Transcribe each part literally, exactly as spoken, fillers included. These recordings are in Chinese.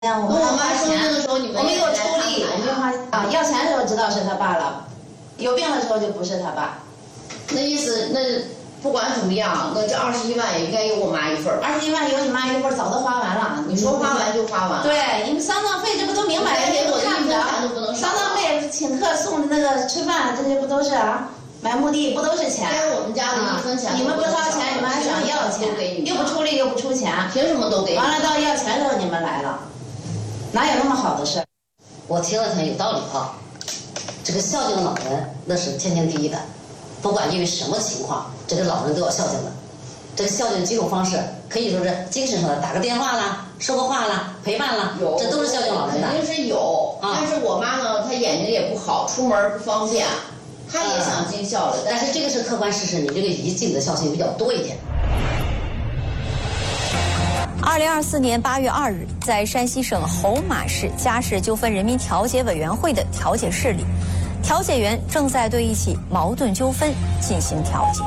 我们我妈生病的时候，你们我们有出力，我们花啊，要钱的时候知道是他爸了，有病的时候就不是他爸。 那意思，那不管怎么样，那这二十一万也应该有我妈一份。 二十一万有你妈一份，早都花完了。 你说花完就花完。 对，你们丧葬费这不都明摆着给我看着？丧葬费、请客、送那个吃饭，这些不都是啊？买墓地不都是钱？ 该我们家的一分钱、 啊。你们不掏钱，你们还想要钱，又不出力又不出钱， 凭什么都给你？ 完了到要钱的时候你们来了。哪有那么好的事？ 我听了听有道理啊。这个孝敬老人那是天经地义的，不管因为什么情况，这个老人都要孝敬的。这个孝敬几种方式，可以说是精神上的，打个电话啦，说个话啦，陪伴啦， 有这都是孝敬老人的。 肯定是有，啊、但是我妈呢，她眼睛也不好，出门不方便，她也想尽孝了、呃， 但是这个是客观事实，你这个一尽的孝心比较多一点。 二零二四年八月二日，在山西省侯马市家事纠纷人民调解委员会的调解室里，调解员正在对一起矛盾纠纷进行调解。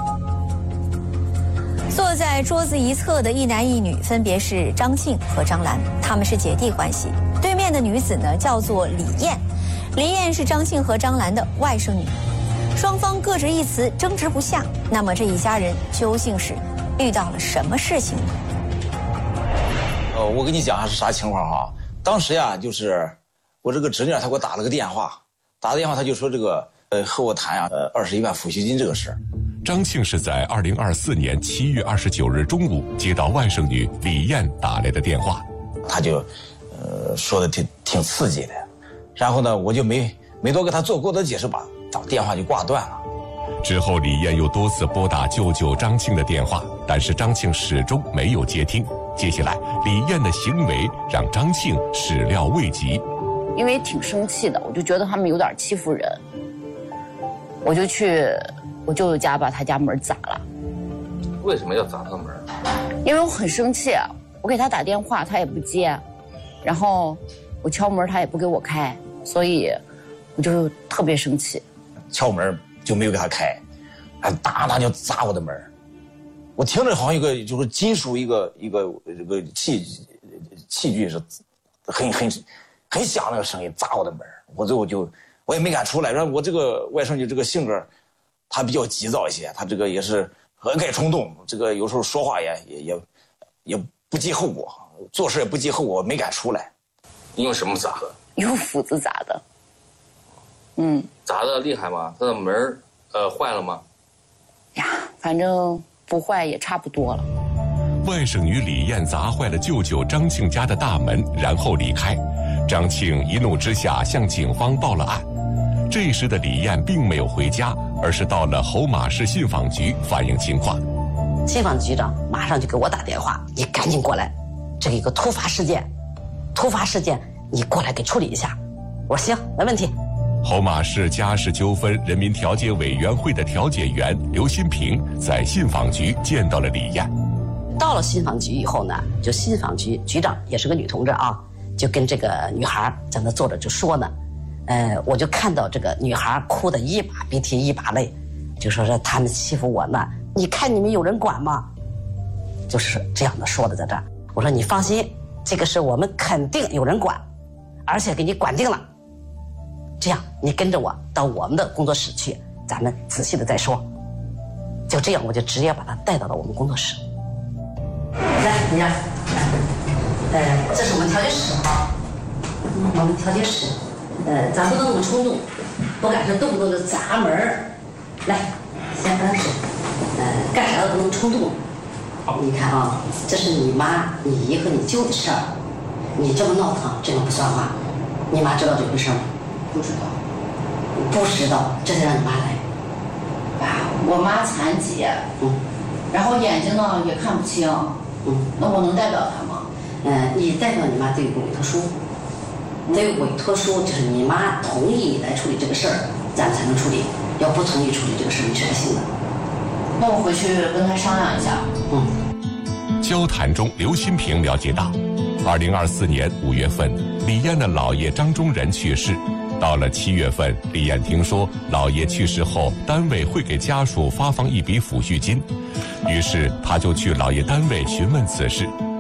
坐在桌子一侧的一男一女分别是张庆和张兰，他们是姐弟关系。对面的女子呢叫做李艳，李艳是张庆和张兰的外甥女。双方各执一词，争执不下。那么这一家人究竟是遇到了什么事情呢？ 呃，我跟你讲下是啥情况哈。当时呀，就是我这个侄女她给我打了个电话，打个电话她就说这个呃和我谈呀，呃二十一万抚恤金这个事。 张庆是在二零二四年七月二十九日中午接到外甥女李艳打来的电话， 他就呃说的挺挺刺激的，然后呢我就没没多给他做过多解释，把电话就挂断了。 之后李艳又多次拨打舅舅张庆的电话，但是张庆始终没有接听。接下来李艳的行为让张庆始料未及， 因为挺生气的，我就觉得他们有点欺负人，我就去我舅舅家把他家门砸了。 为什么要砸他门？ 因为我很生气，我给他打电话他也不接，然后我敲门他也不给我开，所以我就特别生气。 敲门就没有给他开，还打他就砸我的门。我听着好像一个就是金属一个一个这个器器具是很很很响那个声音砸我的门，我最后就我也没敢出来。然后我这个外甥女这个性格，她比较急躁一些，她这个也是很爱冲动，这个有时候说话也也也也不计后果，做事也不计后果，没敢出来。 你用什么砸的？ 用斧子砸的。嗯。 砸的厉害吗？他的门呃坏了吗？ 呀，反正。不坏也差不多了。 外甥女李艳砸坏了舅舅张庆家的大门，然后离开。张庆一怒之下向警方报了案。这时的李艳并没有回家，而是到了侯马市信访局反映情况。 信访局长马上就给我打电话，你赶紧过来，这个一个突发事件，突发事件你过来给处理一下。我说行，没问题。 侯马市家事纠纷人民调解委员会的调解员刘新平在信访局见到了李艳。 到了信访局以后呢，就信访局局长也是个女同志啊，就跟这个女孩在那坐着就说呢，呃，我就看到这个女孩哭得一把鼻涕一把泪，就说是他们欺负我呢，你看你们有人管吗？就是这样的说的在这儿。我说你放心，这个事我们肯定有人管，而且给你管定了。这样，你跟着我到我们的工作室去，咱们仔细的再说。就这样，我就直接把他带到了我们工作室。来，你看，呃，这是我们调解室啊，我们调解室，呃，咱不能那么冲动，不敢说动不动就砸门儿。来，先跟说，呃，干啥都不能冲动。你看啊，这是你妈、你姨和你舅的事儿，你这么闹腾，这个不算话。你妈知道这回事吗？ 不知道， 不知道，这得让你妈来。 爸，我妈残疾，嗯，然后眼睛呢也看不清，嗯，那我能代表她吗？ 嗯，你代表你妈得有个委托书，得有委托书，就是你妈同意你来处理这个事儿，咱们才能处理。要不同意处理这个事儿，你是不行的。 那我回去跟她商量一下。 嗯。交谈中，刘新平了解到，二零二四年五月份，李艳的姥爷张忠仁去世。到了七月份，李艳听说姥爷去世后，单位会给家属发放一笔抚恤金，于是他就去姥爷单位询问此事。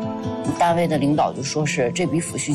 单位的领导就说是这笔抚恤